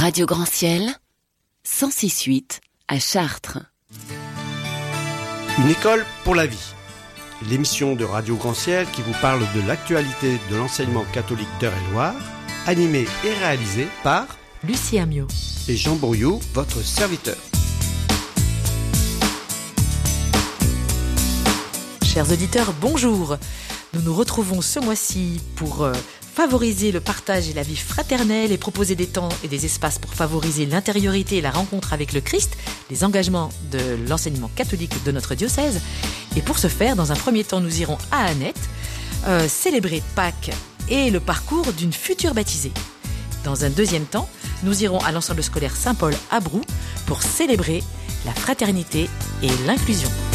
Radio Grand Ciel, 106.8 à Chartres. Une école pour la vie. L'émission de Radio Grand Ciel qui vous parle de l'actualité de l'enseignement catholique d'Eure-et-Loir, animée et réalisée par Lucie Amiot et Jean Bourriou, votre serviteur. Chers auditeurs, bonjour. Nous nous retrouvons ce mois-ci pour favoriser le partage et la vie fraternelle et proposer des temps et des espaces pour favoriser l'intériorité et la rencontre avec le Christ, les engagements de l'enseignement catholique de notre diocèse. Et pour ce faire, dans un premier temps, nous irons à Annette célébrer Pâques et le parcours d'une future baptisée. Dans un deuxième temps, nous irons à l'ensemble scolaire Saint-Paul à Brou pour célébrer la fraternité et l'inclusion.